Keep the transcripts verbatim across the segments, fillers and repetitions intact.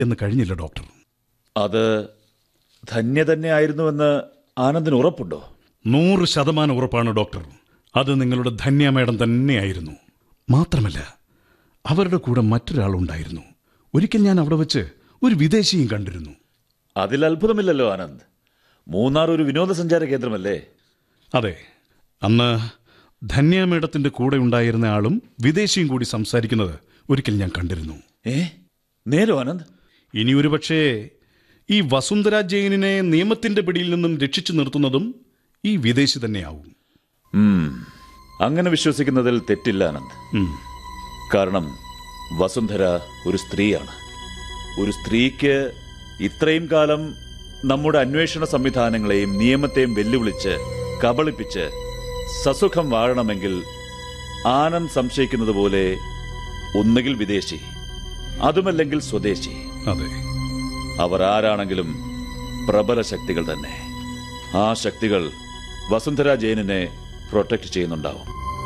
എന്ന് കഴിഞ്ഞില്ല ഡോക്ടർ. അത് ധന്യ തന്നെ ആയിരുന്നുവെന്ന് ആനന്ദിന് ഉറപ്പുണ്ടോ? നൂറ് ശതമാനം ഉറപ്പാണ് ഡോക്ടർ. അത് നിങ്ങളുടെ ധന്യ മേഡം തന്നെയായിരുന്നു. മാത്രമല്ല, അവരുടെ കൂടെ മറ്റൊരാളുണ്ടായിരുന്നു. ഒരിക്കൽ ഞാൻ അവിടെ വെച്ച് ഒരു വിദേശിയും കണ്ടിരുന്നു. അതിൽ അത്ഭുതമില്ലല്ലോ ആനന്ദ്. മൂന്നാർ ഒരു വിനോദസഞ്ചാര കേന്ദ്രമല്ലേ? അതെ, അന്ന് ധന്യ മേഡത്തിന്റെ കൂടെ ഉണ്ടായിരുന്ന ആളും വിദേശിയും കൂടി സംസാരിക്കുന്നത് ഒരിക്കൽ ഞാൻ കണ്ടിരുന്നു. ഏ നേരോ ആനന്ദ്? ഇനി ഒരുപക്ഷേ ഈ വസുന്ധര ജെയിനിനെ നിയമത്തിന്റെ പിടിയിൽ നിന്നും രക്ഷിച്ചു നിർത്തുന്നതും ഈ വിദേശി തന്നെയാവും. അങ്ങനെ വിശ്വസിക്കുന്നതിൽ തെറ്റില്ല ആനന്ദ്. കാരണം വസുന്ധര ഒരു സ്ത്രീയാണ്. ഒരു സ്ത്രീക്ക് ഇത്രയും കാലം നമ്മുടെ അന്വേഷണ സംവിധാനങ്ങളെയും നിയമത്തെയും വെല്ലുവിളിച്ച് കബളിപ്പിച്ച് സസുഖം വാഴണമെങ്കിൽ ആനന്ദ് സംശയിക്കുന്നത് പോലെ ഒന്നുകിൽ വിദേശി, അതുമല്ലെങ്കിൽ സ്വദേശി. അതെ, അവർ ആരാണെങ്കിലും പ്രബല ശക്തികൾ തന്നെ. ആ ശക്തികൾ വസുന്ധര ജെയിനിനെ പ്രൊട്ടക്ട് ചെയ്യുന്നുണ്ടാവും.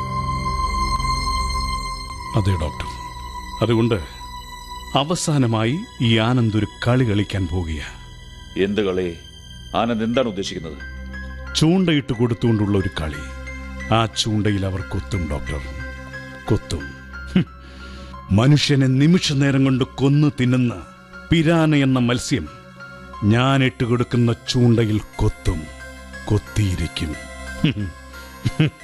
അതെ ഡോക്ടർ. അതുകൊണ്ട് അവസാനമായി ഈ ആനന്ദ് ഒരു കളി കളിക്കാൻ പോകുകയാ. എന്ത് കളി? ആനന്ദ് എന്താണ് ഉദ്ദേശിക്കുന്നത്? ചൂണ്ടയിട്ട് കൊടുത്തുകൊണ്ടുള്ള ഒരു കളി. ആ ചൂണ്ടയിൽ അവർ കൊത്തും ഡോക്ടർ, കൊത്തും. മനുഷ്യനെ നിമിഷ നേരം കൊണ്ട് കൊന്നു തിന്നുന്ന പിരാന എന്ന മത്സ്യം ഞാൻ ഇട്ടുകൊടുക്കുന്ന ചൂണ്ടയിൽ കൊത്തും, കൊത്തിയിരിക്കും.